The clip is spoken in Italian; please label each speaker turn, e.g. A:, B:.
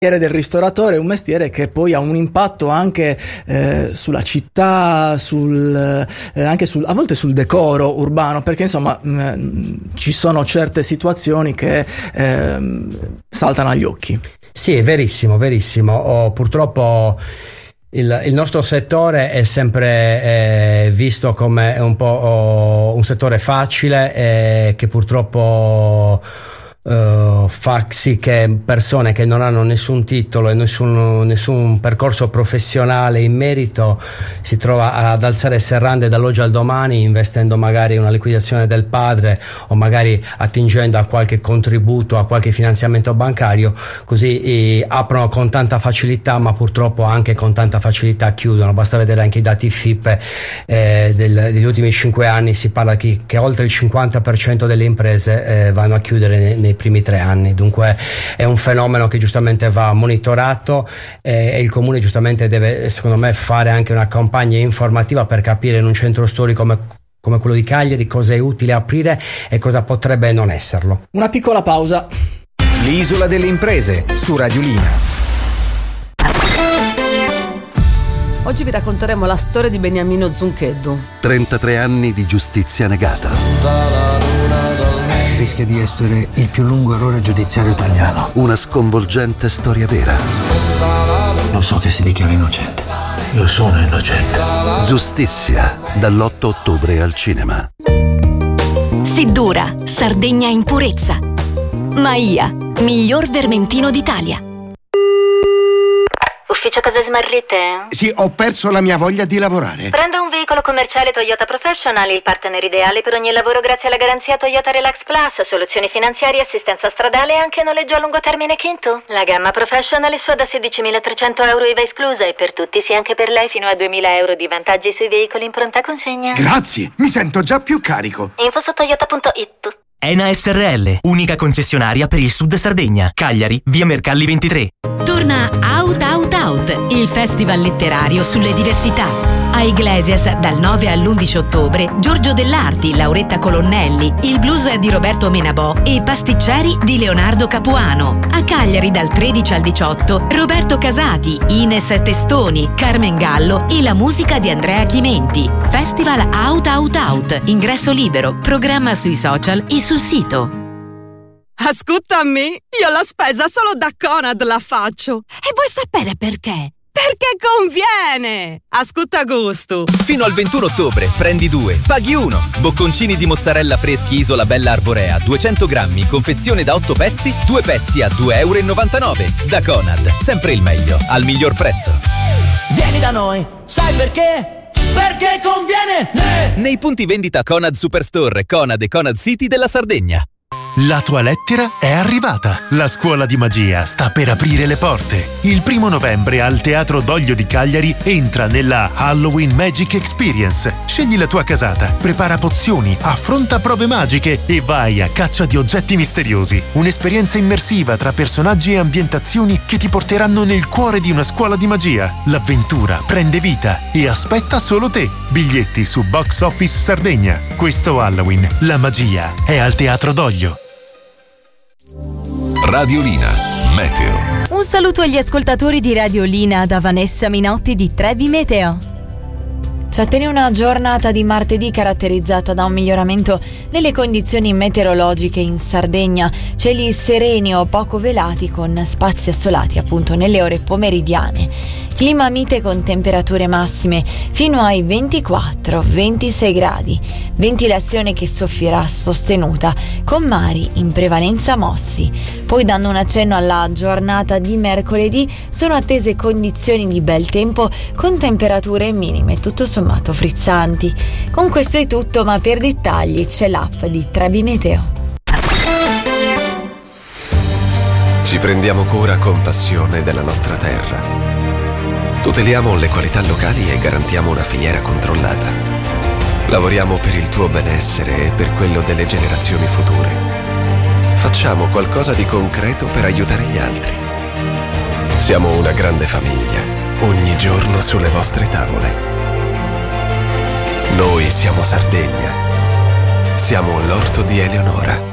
A: del ristoratore è un mestiere che poi ha un impatto anche sulla città, anche a volte sul decoro urbano, perché insomma ci sono certe situazioni che saltano agli occhi.
B: Sì, è verissimo. Purtroppo il nostro settore è sempre visto come un po' un settore facile, che purtroppo fa sì che persone che non hanno nessun titolo e nessun percorso professionale in merito si trova ad alzare serrande dall'oggi al domani, investendo magari una liquidazione del padre o magari attingendo a qualche contributo, a qualche finanziamento bancario, così aprono con tanta facilità, ma purtroppo anche con tanta facilità chiudono. Basta vedere anche i dati FIP degli ultimi 5 anni, si parla che oltre il 50% delle imprese vanno a chiudere nei primi 3 anni. Dunque è un fenomeno che giustamente va monitorato, e il comune giustamente deve, secondo me, fare anche una campagna informativa per capire in un centro storico come quello di Cagliari cosa è utile aprire e cosa potrebbe non esserlo.
A: Una piccola pausa.
C: L'isola delle imprese su Radiolina.
D: Oggi vi racconteremo la storia di Beniamino Zuncheddu.
E: 33 anni di giustizia negata.
F: Rischia di essere il più lungo errore giudiziario italiano.
E: Una sconvolgente storia vera.
F: Lo so che si dichiara innocente. Io sono innocente.
E: Giustizia, dall'8 ottobre al cinema.
G: Seddura, Sardegna in purezza. Maia, miglior vermentino d'Italia.
H: Ufficio cose smarrite?
I: Sì, ho perso la mia voglia di lavorare.
H: Prendo un veicolo commerciale Toyota Professional, il partner ideale per ogni lavoro grazie alla garanzia Toyota Relax Plus, soluzioni finanziarie, assistenza stradale e anche noleggio a lungo termine Kinto. La gamma Professional è sua da 16.300 euro IVA esclusa e per tutti, sì anche per lei, fino a 2.000 euro di vantaggi sui veicoli in pronta consegna.
I: Grazie, mi sento già più carico.
H: Info su toyota.it.
J: ENA SRL, unica concessionaria per il Sud Sardegna. Cagliari, via Mercalli 23.
G: Torna Out, il festival letterario sulle diversità. A Iglesias dal 9 all'11 ottobre Giorgio Dell'Arti, Lauretta Colonnelli, il blues di Roberto Menabò e Pasticceri di Leonardo Capuano. A Cagliari dal 13 al 18 Roberto Casati, Ines Testoni, Carmen Gallo e la musica di Andrea Chimenti. Festival Out, ingresso libero, programma sui social e sul sito.
K: Ascoltami, io la spesa solo da Conad la faccio. E vuoi sapere perché? Perché conviene! Ascolta gusto.
L: Fino al 21 ottobre prendi 2, paghi 1. Bocconcini di mozzarella freschi Isola Bella Arborea 200 grammi, confezione da 8 pezzi, 2 pezzi a 2,99 euro. Da Conad, sempre il meglio, al miglior prezzo.
M: Vieni da noi, sai perché? Perché conviene!
L: Nei punti vendita Conad Superstore, Conad e Conad City della Sardegna.
N: La tua lettera è arrivata. La scuola di magia sta per aprire le porte. Il 1 novembre al Teatro Doglio di Cagliari entra nella Halloween Magic Experience. Scegli la tua casata, prepara pozioni, affronta prove magiche e vai a caccia di oggetti misteriosi. Un'esperienza immersiva tra personaggi e ambientazioni che ti porteranno nel cuore di una scuola di magia. L'avventura prende vita e aspetta solo te. Biglietti su Box Office Sardegna. Questo Halloween la magia è al Teatro Doglio.
O: Radiolina Meteo.
P: Un saluto agli ascoltatori di Radiolina da Vanessa Minotti di Trevi Meteo. Ci attende una giornata di martedì caratterizzata da un miglioramento delle condizioni meteorologiche in Sardegna, cieli sereni o poco velati con spazi assolati appunto nelle ore pomeridiane. Clima mite con temperature massime fino ai 24-26 gradi, ventilazione che soffierà sostenuta con mari in prevalenza mossi. Poi, dando un accenno alla giornata di mercoledì, sono attese condizioni di bel tempo con temperature minime tutto sommato frizzanti. Con questo è tutto, ma per dettagli c'è l'app di Trevi Meteo.
Q: Ci prendiamo cura con passione della nostra terra. Tuteliamo le qualità locali e garantiamo una filiera controllata. Lavoriamo per il tuo benessere e per quello delle generazioni future. Facciamo qualcosa di concreto per aiutare gli altri. Siamo una grande famiglia, ogni giorno sulle vostre tavole. Noi siamo Sardegna. Siamo l'orto di Eleonora.